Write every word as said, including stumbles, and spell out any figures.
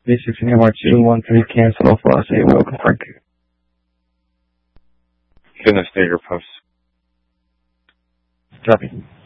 B six M R two one three cancel off last eight. Welcome, Frank. Goodness, Tiger Puffs. Copy.